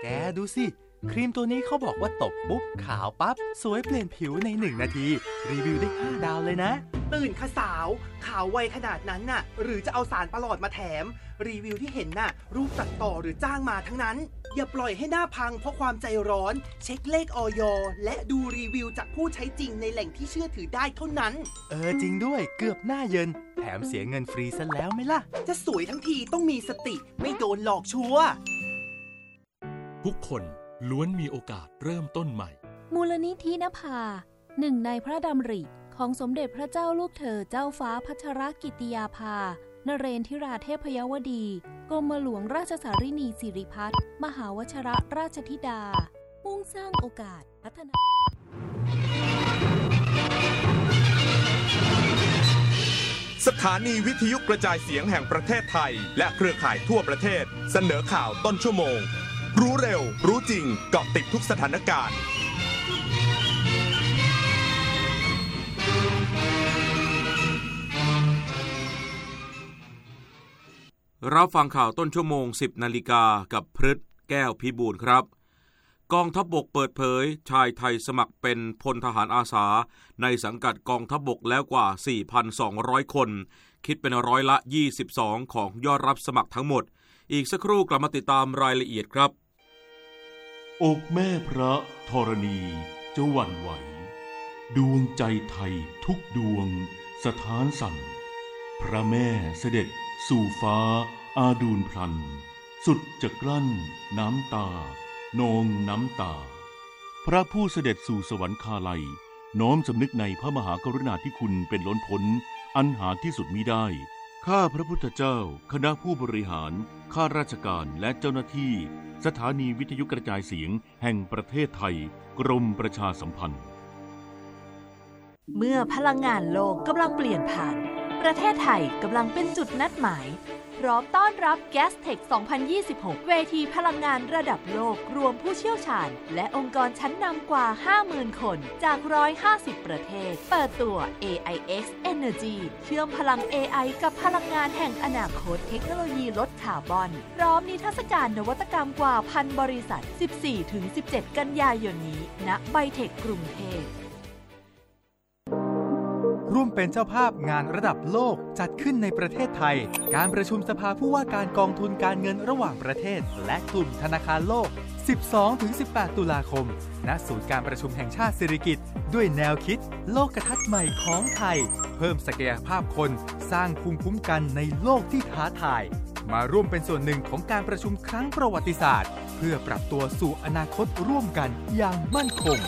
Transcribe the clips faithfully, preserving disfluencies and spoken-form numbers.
แกดูสิครีมตัวนี้เขาบอกว่าตบปุ๊บขาวปั๊บสวยเปลี่ยนผิวในหนึ่งนาทีรีวิวได้ห้าดาวเลยนะตื่นค่ะสาวขาวไวขนาดนั้นน่ะหรือจะเอาสารประหลอดมาแถมรีวิวที่เห็นน่ะรูปตัดต่อหรือจ้างมาทั้งนั้นอย่าปล่อยให้หน้าพังเพราะความใจร้อนเช็คเลขอย.และดูรีวิวจากผู้ใช้จริงในแหล่งที่เชื่อถือได้เท่านั้นเออจริงด้วยเกือบหน้าเยินแถมเสียเงินฟรีซะแล้วไหมล่ะจะสวยทั้งทีต้องมีสติไม่โดนหลอกชัวร์ทุกคนล้วนมีโอกาสเริ่มต้นใหม่มูลนิธินภาหนึ่งในพระดำริของสมเด็จพระเจ้าลูกเธอเจ้าฟ้าพัชรกิติยาภานเรนทิราเทพยวดีกรมหลวงราชสารินีสิริพัฒน์มหาวชิรราชธิดามุ่งสร้างโอกาสพัฒนาสถานีวิทยุกระจายเสียงแห่งประเทศไทยและเครือข่ายทั่วประเทศเสนอข่าวต้นชั่วโมงรู้เร็วรู้จริงเกาะติดทุกสถานการณ์รับฟังข่าวต้นชั่วโมง สิบนาฬิกากับพฤทธิ์แก้วพิบูลครับกองทัพบกเปิดเผยชายไทยสมัครเป็นพลทหารอาสาในสังกัดกองทัพบกแล้วกว่า สี่พันสองร้อย คนคิดเป็นร้อยละยี่สิบสองของยอดรับสมัครทั้งหมดอีกสักครู่กลับมาติดตามรายละเอียดครับอกแม่พระธรณีจะหวั่นไหวดวงใจไทยทุกดวงสถานสั่นพระแม่เสด็จสู่ฟ้าอาดูลพลันสุดจะกลั้นน้ำตานองน้ำตาพระผู้เสด็จสู่สวรรคาลัยน้อมสำนึกในพระมหากรุณาธิคุณเป็นล้นพ้นอันหาที่สุดมิได้ข้าพระพุทธเจ้าคณะผู้บริหารข้าราชการและเจ้าหน้าที่สถานีวิทยุกระจายเสียงแห่งประเทศไทยกรมประชาสัมพันธ์เมื่อพลังงานโลกกำลังเปลี่ยนผ่านประเทศไทยกำลังเป็นจุดนัดหมายพร้อมต้อนรับ Gastech สองพันยี่สิบหก เวทีพลังงานระดับโลกรวมผู้เชี่ยวชาญและองค์กรชั้นนำกว่า ห้าหมื่น คนจากหนึ่งร้อยห้าสิบประเทศเปิดตัว เอ ไอ เอ็กซ์ Energy เชื่อมพลัง เอ ไอ กับพลังงานแห่งอนาคตเทคโนโลยีลดคาร์บอนพร้อมนิทรรศการนวัตกรรมกว่าพันบริษัท สิบสี่ถึงสิบเจ็ด กันยายนนี้ณไบเทคกรุงเทพร่วมเป็นเจ้าภาพงานระดับโลกจัดขึ้นในประเทศไทยการประชุมสภาผู้ว่าการกองทุนการเงินระหว่างประเทศและกลุ่มธนาคารโลก สิบสองถึงสิบแปด ตุลาคมณศูนย์การประชุมแห่งชาติสิริกิติ์ด้วยแนวคิดโลกทัศน์ใหม่ของไทยเพิ่มศักยภาพคนสร้างภูมิคุ้มกันในโลกที่ท้าทายมาร่วมเป็นส่วนหนึ่งของการประชุมครั้งประวัติศาสตร์เพื่อปรับตัวสู่อนาคตร่วมกันอย่างมั่นคง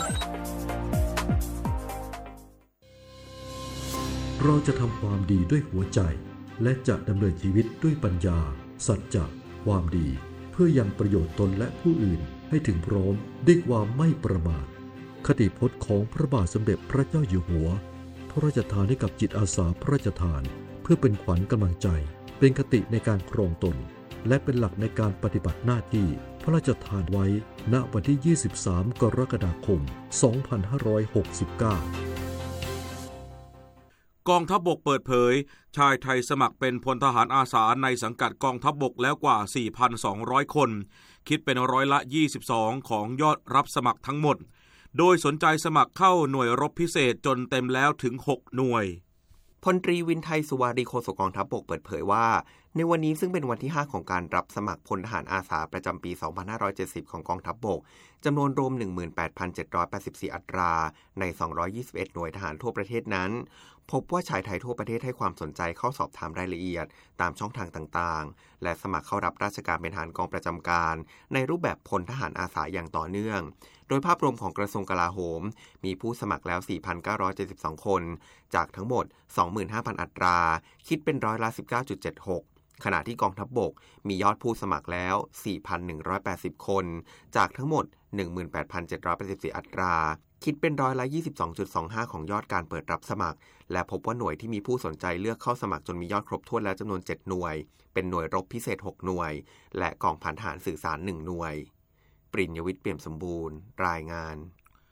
เราจะทำความดีด้วยหัวใจและจะดำเนินชีวิตด้วยปัญญาสัจจะความดีเพื่อยังประโยชน์ตนและผู้อื่นให้ถึงพร้อมด้วยความไม่ประมาทคติพจน์ของพระบาทสมเด็จพระเจ้าอยู่หัวพระราชทานให้กับจิตอาสาพระราชทานเพื่อเป็นขวัญกำลังใจเป็นคติในการครองตนและเป็นหลักในการปฏิบัติหน้าที่พระราชทานไว้ณวันที่ยี่สิบสามกรกฎาคมสองพันห้าร้อยหกสิบเก้ากองทัพบกเปิดเผยชายไทยสมัครเป็นพลทหารอาสาในสังกัดกองทัพบกแล้วกว่า สี่พันสองร้อย คนคิดเป็นร้อยละยี่สิบสองของยอดรับสมัครทั้งหมดโดยสนใจสมัครเข้าหน่วยรบพิเศษจนเต็มแล้วถึงหกหน่วยพลตรีวินไทยสุวารีโฆษกกองทัพบกเปิดเผยว่าในวันนี้ซึ่งเป็นวันที่ห้าของการรับสมัครพลทหารอาสาประจำปีสองพันห้าร้อยเจ็ดสิบของกองทัพบกจำนวนรวม หนึ่งหมื่นแปดพันเจ็ดร้อยแปดสิบสี่ อัตราในสองร้อยยี่สิบเอ็ดหน่วยทหารทั่วประเทศนั้นพบว่าชายไทยทั่วประเทศให้ความสนใจเข้าสอบถามรายละเอียดตามช่องทางต่างๆและสมัครเข้ารับราชการเป็นทหารกองประจำการในรูปแบบพลทหารอาสาอย่างต่อเนื่องโดยภาพรวมของกระทรวงกลาโหมมีผู้สมัครแล้ว สี่พันเก้าร้อยเจ็ดสิบสอง คนจากทั้งหมด สองหมื่นห้าพัน อัตราคิดเป็นร้อยละ สิบเก้าจุดเจ็ดหก ขณะที่กองทัพบกมียอดผู้สมัครแล้ว สี่พันหนึ่งร้อยแปดสิบ คนจากทั้งหมด หนึ่งหมื่นแปดพันเจ็ดร้อยแปดสิบสี่ อัตราคิดเป็นร้อยละ ยี่สิบสองจุดสองห้า ของยอดการเปิดรับสมัครและพบว่าหน่วยที่มีผู้สนใจเลือกเข้าสมัครจนมียอดครบถ้วนแล้วจำนวนเจ็ดหน่วยเป็นหน่วยรบพิเศษหกหน่วยและกองพันทหารสื่อสารหนึ่งหน่วยปริญญวิทย์เปี่ยมสมบูรณ์รายงาน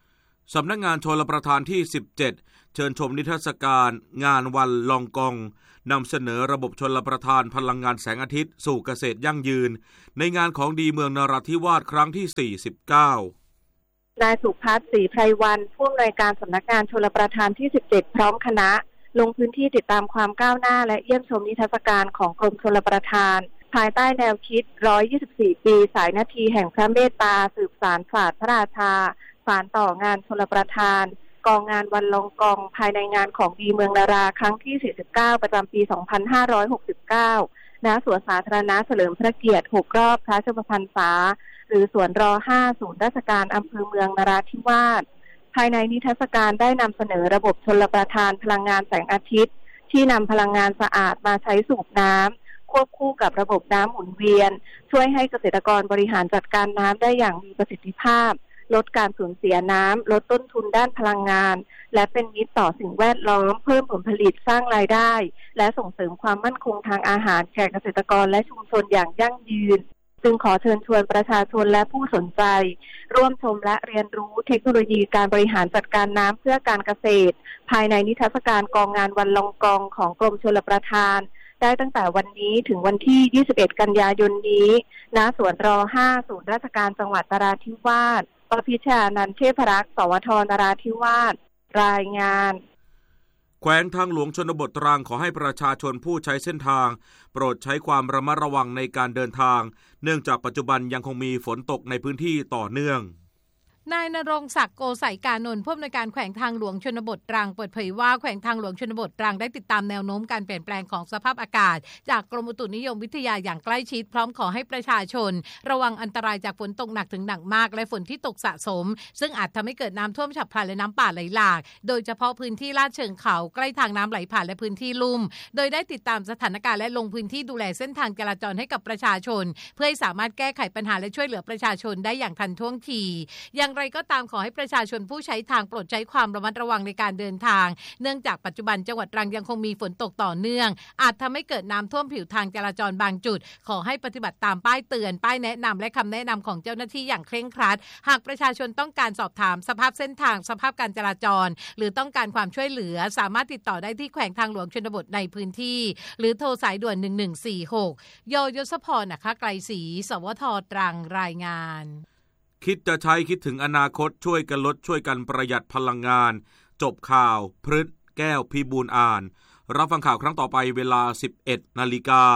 สำนักงานชลประทานที่สิบเจ็ดเชิญชมนิทรรศการงานวันลองกองนำเสนอระบบชลประทานพลังงานแสงอาทิตย์สู่เกษตรยั่งยืนในงานของดีเมืองนราธิวาสครั้งที่สี่สิบเก้านายสุภัสศรีไพรวันผู้อำนวยการสำนักงานชลประทานที่สิบเจ็ดพร้อมคณะลงพื้นที่ติดตามความก้าวหน้าและเยี่ยมชมนิทรรศการของกรมชลประทานภายใต้แนวคิดหนึ่งร้อยยี่สิบสี่ปีสายนาทีแห่งพระเมตตาสืบสานศาสตร์พระราชาสานต่องานชลประทานกองงานวันลองกองภายในงานของดีเมืองนาราครั้งที่สี่สิบเก้าประจำปีสองพันห้าร้อยหกสิบเก้าณสวนสาธารณะเฉลิมพระเกียรติหกรอบพระชนมพรรษาหรือสวนรห้าศูนย์ราชการอำเภอเมืองนราธิวาสภายในนิทรรศการได้นำเสนอระบบชลประทานพลังงานแสงอาทิตย์ที่นำพลังงานสะอาดมาใช้สูบน้ำควบคู่กับระบบน้ำหมุนเวียนช่วยให้เกษตรกรบริหารจัดการน้ำได้อย่างมีประสิทธิภาพลดการสูญเสียน้ำลดต้นทุนด้านพลังงานและเป็นมิตรต่อสิ่งแวดล้อมเพิ่มผลผลิตสร้างรายได้และส่งเสริมความมั่นคงทางอาหารแก่เกษตรกรและชุมชนอย่างยั่งยืนจึงขอเชิญชวนประชาชนและผู้สนใจร่วมชมและเรียนรู้เทคโนโลยีการบริหารจัดการน้ำเพื่อการเกษตรภายในนิทรรศการกองงานวันลองกองของกรมชลประทานได้ตั้งแต่วันนี้ถึงวันที่ยี่สิบเอ็ดกันยายนนี้ณสวนรห้าศูนย์ราชการจังหวัดนราธิวาสปพิชานันท์เทพรักษ์สวทนราธิวาสรายงานแขวงทางหลวงชนบทตรังขอให้ประชาชนผู้ใช้เส้นทางโปรดใช้ความระมัดระวังในการเดินทางเนื่องจากปัจจุบันยังคงมีฝนตกในพื้นที่ต่อเนื่องนายณรงค์ศักดิ์โกสัยกานนท์ผู้อำนวยการแขวงทางหลวงชนบทตรังเปิดเผยว่าแขวงทางหลวงชนบทตรังได้ติดตามแนวโน้มการเปลี่ยนแปลงของสภาพอากาศจากกรมอุตุนิยมวิทยาอย่างใกล้ชิดพร้อมขอให้ประชาชนระวังอันตรายจากฝนตกหนักถึงหนักมากและฝนที่ตกสะสมซึ่งอาจทำให้เกิดน้ำท่วมฉับพลันและน้ำป่าไหลหลากโดยเฉพาะพื้นที่ลาดเชิงเขาใกล้ทางน้ำไหลผ่านและพื้นที่ลุ่มโดยได้ติดตามสถานการณ์และลงพื้นที่ดูแลเส้นทางจราจรให้กับประชาชนเพื่อให้สามารถแก้ไขปัญหาและช่วยเหลือประชาชนได้อย่างทันท่วงทีอย่างไรก็ตามขอให้ประชาชนผู้ใช้ทางโปรดใช้ความระมัดระวังในการเดินทางเนื่องจากปัจจุบันจังหวัดตรังยังคงมีฝนตกต่อเนื่องอาจทำให้เกิดน้ำท่วมผิวทางจราจรบางจุดขอให้ปฏิบัติตามป้ายเตือนป้ายแนะนำและคำแนะนำของเจ้าหน้าที่อย่างเคร่งครัดหากประชาชนต้องการสอบถามสภาพเส้นทางสภาพการจราจรหรือต้องการความช่วยเหลือสามารถติดต่อได้ที่แขวงทางหลวงชนบทในพื้นที่หรือโทรสายด่วนหนึ่งหนึ่งสี่หกโยยศพรนะคะไกรศรีสวทตรังรายงานคิดจะใช้คิดถึงอนาคตช่วยกันลดช่วยกันประหยัดพลังงานจบข่าวพฤษแก้วพิบูลอ่านรับฟังข่าวครั้งต่อไปเวลา สิบเอ็ดนาฬิกา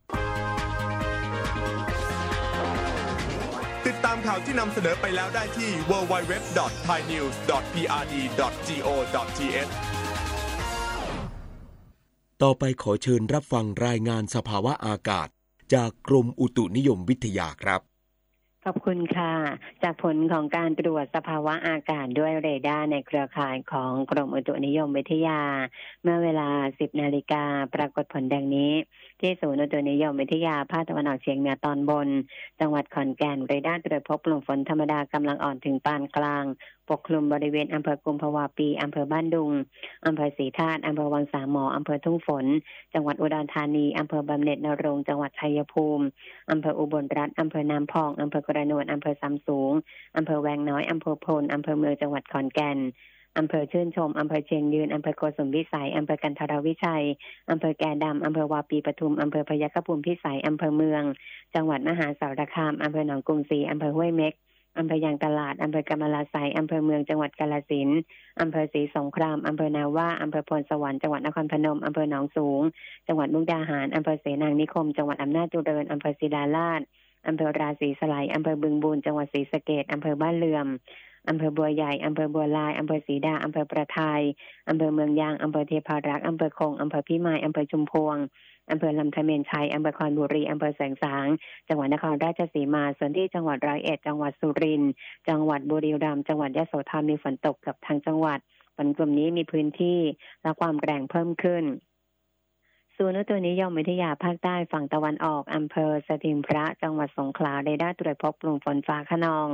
ติดตามข่าวที่นำเสนอไปแล้วได้ที่ ดับเบิลยู ดับเบิลยู ดับเบิลยู ดอท ไทยนิวส์ ดอท พี อาร์ ดี ดอท จี โอ ดอท ที เอชต่อไปขอเชิญรับฟังรายงานสภาวะอากาศจากกรมอุตุนิยมวิทยาครับขอบคุณค่ะจากผลของการตรวจสภาวะอากาศด้วยเรดาร์ในเครือข่ายของกรมอุตุนิยมวิทยาเมื่อเวลา สิบนาฬิกาปรากฏผลดังนี้ที่ศูนย์อุตุนิยมวิทยาภาคตะวันออกเฉียงเหนือตอนบนจังหวัดขอนแก่นเรดาร์ตรวจพบกลุ่มฝนธรรมดากำลังอ่อนถึงปานกลางปกคลุมบริเวณอำเภอกุมภาวะปีอำเภอบ้านดุงอำเภอศรีธาตุอำเภอวังสามหมออำเภอทุ่งฝนจังหวัดอุดรธานีอำเภอบำเหน็จนรงค์จังหวัดชัยภูมิอำเภออุบลรัตน์อำเภอน้ำพองอำเภอกระนวนอำเภอซ้ำสูงอำเภอแวงน้อยอำเภอพลอำเภอเมืองจังหวัดขอนแก่นอำเภอชื่นชมอำเภอเชียงยืนอำเภอโกสุมพิสัยอำเภอกันทรวิชัยอำเภอแก่ดำอำเภอวาปีปทุมอำเภอพยัคฆภูมิพิสัยอำเภอเมืองจังหวัดมหาสารคามอำเภอหนองกรุงศรีอำเภอห้วยเม็กอำเภอยางตลาดอำเภอกำมะลาไสอำเภอเมืองจังหวัดกาฬสินธุ์อำเภอศรีสงครามอำเภอนาว่าอำเภอพลสวรรค์จังหวัดนครพนมอำเภอหนองสูงจังหวัดมุกดาหารอำเภอเสนางนิคมจังหวัดอำนาจเจริญอำเภอศิลาลาดอำเภอราศีสไลอำเภอบึงบูรจังหวัดศรีสะเกษอำเภอบ้านเลื่อมอำเภอบัวใหญ่อำเภอบัวลายอำเภอศรีดาอำเภอประทายอำเภอเมืองยางอำเภอเทพารักษ์อำเภอคงอำเภอพิมายอำเภอชุมพวงอำเภอลำธเมนชัยอำเภอคอนบุรีอำเภอแสงสางจังหวัดนครราชสีมาส่วนที่จังหวัดร้อยเอ็ดจังหวัดสุรินทร์จังหวัดบุรีรัมย์จังหวัดยโสธรมีฝนตกเกือบทั้งจังหวัดฝนกลุ่มนี้มีพื้นที่และความแรงเพิ่มขึ้นศูนย์อุตุนิยมวิทยาภาคใต้ฝั่งตะวันออกอำเภอสถิงพระจังหวัดสงขลาเรดาร์ตรวจพบกลุ่มฝนฟ้าคะนอง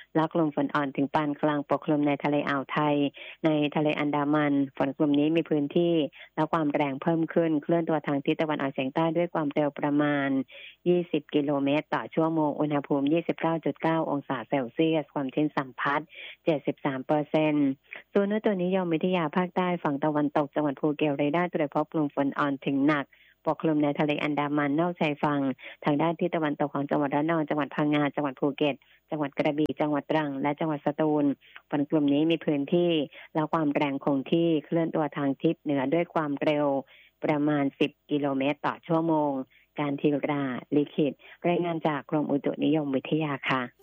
และกลุ่มฝนอ่อนถึงปานกลางปกคลุมในทะเลอ่าวไทยในทะเลอันดามันฝนกลุ่มนี้มีพื้นที่และความแรงเพิ่มขึ้นเคลื่อนตัวทางทิศตะวันออกเฉียงใต้ด้วยความเร็วประมาณยี่สิบกิโลเมตรต่อชั่วโมงอุณหภูมิ ยี่สิบเก้าจุดเก้า องศาเซลเซียสความชื้นสัมพัทธ์ เจ็ดสิบสามเปอร์เซ็นต์ ศูนย์อุตุนิยมวิทยาภาคใต้ฝั่งตะวันตกจังหวัดภูเก็ตเรดาร์ตรวจพบกลุ่มฝนอ่อนถึงหนักปกคลุมในทะเลอันดามันนอกชายฝั่งทางด้านทิศตะวันตกของจังหวัดระนองจังหวัดพังงาจังหวัดภูเก็ตจังหวัดกระบี่จังหวัดตรังและจังหวัดสตูลฝนกลุ่มนี้มีพื้นที่และความแรงคงที่เคลื่อนตัวทางทิศเหนือด้วยความเร็วประมาณสิบกิโลเมตรต่อชั่วโมงการทีราลิขิตรายงานจากกรมอุตุนิยมวิทยาค่ะ